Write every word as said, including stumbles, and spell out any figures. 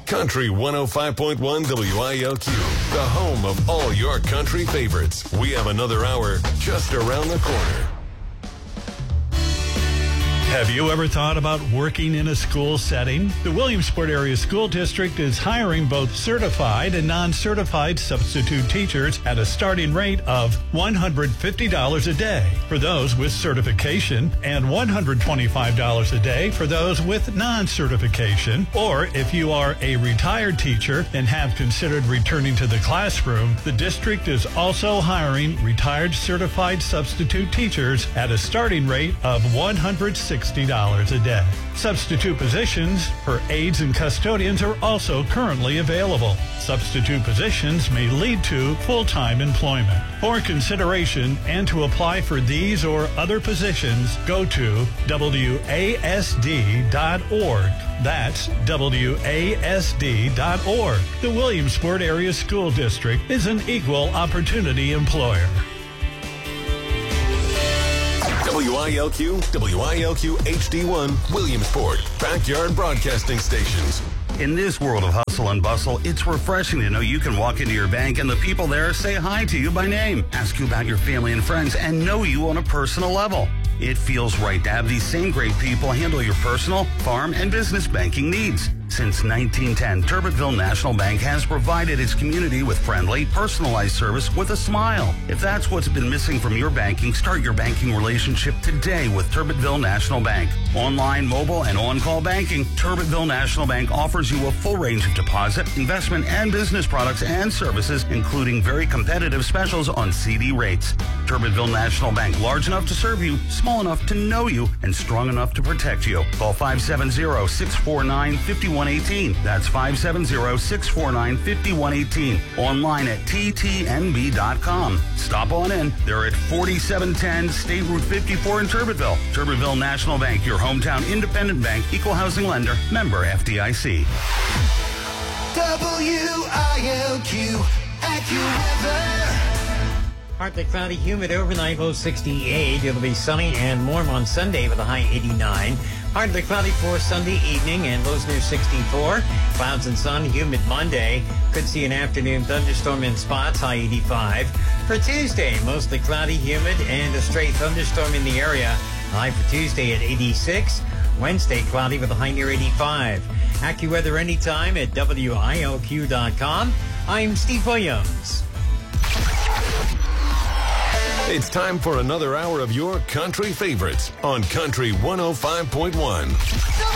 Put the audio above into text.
Country one oh five point one W I L Q, the home of all your country favorites. We have another hour just around the corner. Have you ever thought about working in a school setting? The Williamsport Area School District is hiring both certified and non-certified substitute teachers at a starting rate of one hundred fifty dollars a day for those with certification and one hundred twenty-five dollars a day for those with non-certification. Or if you are a retired teacher and have considered returning to the classroom, the district is also hiring retired certified substitute teachers at a starting rate of one hundred sixty dollars a day. Substitute positions for aides and custodians are also currently available. Substitute positions may lead to full-time employment. For consideration and to apply for these or other positions, go to W A S D dot org. That's W A S D dot org. The Williamsport Area School District is an equal opportunity employer. W I L Q, W I L Q H D one, Williamsport, backyard broadcasting stations. In this world of hustle and bustle, it's refreshing to know you can walk into your bank and the people there say hi to you by name, ask you about your family and friends, and know you on a personal level. It feels right to have these same great people handle your personal, farm, and business banking needs. Since nineteen ten, Turbitville National Bank has provided its community with friendly, personalized service with a smile. If that's what's been missing from your banking, start your banking relationship today with Turbitville National Bank. Online, mobile, and on-call banking, Turbitville National Bank offers you a full range of deposit, investment, and business products and services, including very competitive specials on C D rates. Turbitville National Bank, large enough to serve you, small enough to know you, and strong enough to protect you. Call five seven zero, six four nine, five one one eight. That's five seven zero, six four nine, five one one eight. Online at T T N B dot com. Stop on in. They're at forty-seven ten State Route fifty-four in Turbitville. Turbitville National Bank, your hometown independent bank, equal housing lender, member F D I C. W I L Q AccuWeather. Partly cloudy, humid overnight, low sixty-eight. It'll be sunny and warm on Sunday with a high eighty-nine. Partly cloudy for Sunday evening and lows near sixty-four. Clouds and sun, humid Monday. Could see an afternoon thunderstorm in spots, high eighty-five. For Tuesday, mostly cloudy, humid, and a stray thunderstorm in the area. High for Tuesday at eighty-six. Wednesday, cloudy with a high near eighty-five. AccuWeather anytime at W I L Q dot com. I'm Steve Williams. It's time for another hour of your country favorites on Country one oh five point one.